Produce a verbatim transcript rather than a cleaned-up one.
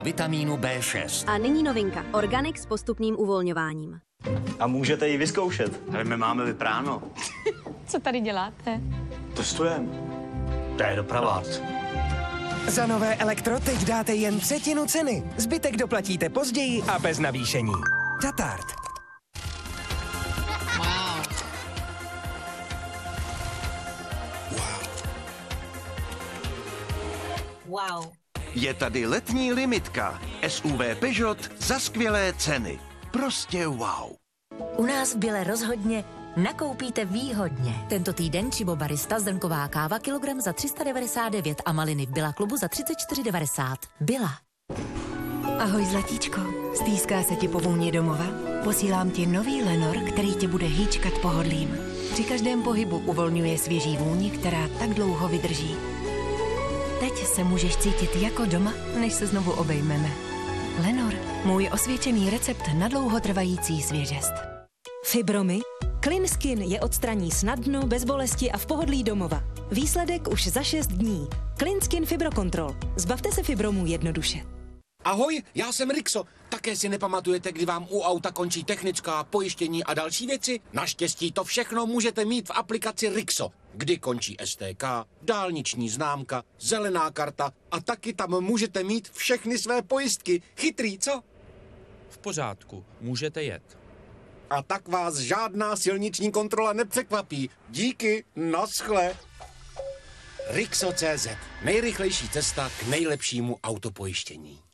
vitamínu bé šest. A nyní novinka. Organic s postupným uvolňováním. A můžete ji vyzkoušet. Ale my máme vypráno. Co tady děláte? Testujeme. To je doprava. Za nové Elektro teď dáte jen třetinu ceny. Zbytek doplatíte později a bez navýšení. Tatart. Wow. Je tady letní limitka. S U V Peugeot za skvělé ceny. Prostě wow. U nás v Bile rozhodně nakoupíte výhodně. Tento týden Čibo Barista zrnková káva kilogram za tři sta devadesát devět a maliny v Billa klubu za třicet čtyři devadesát. Billa. Ahoj zlatíčko, stýská se ti po vůni domova? Posílám ti nový Lenor, který tě bude hýčkat pohodlím. Při každém pohybu uvolňuje svěží vůni, která tak dlouho vydrží. Teď se můžeš cítit jako doma, než se znovu obejmeme. Lenor, můj osvědčený recept na dlouhotrvající svěžest. Fibromy? Clean Skin je odstraní snadno, bez bolesti a v pohodlí domova. Výsledek už za šest dní. Clean Skin Fibrocontrol. Zbavte se fibromů jednoduše. Ahoj, já jsem Rixo. Také si nepamatujete, kdy vám u auta končí technická, pojištění a další věci? Naštěstí to všechno můžete mít v aplikaci Rixo. Kdy končí S T K, dálniční známka, zelená karta a taky tam můžete mít všechny své pojistky. Chytrý, co? V pořádku, můžete jet. A tak vás žádná silniční kontrola nepřekvapí. Díky, naschle. Rixo tečka cé zet. Nejrychlejší cesta k nejlepšímu autopojištění.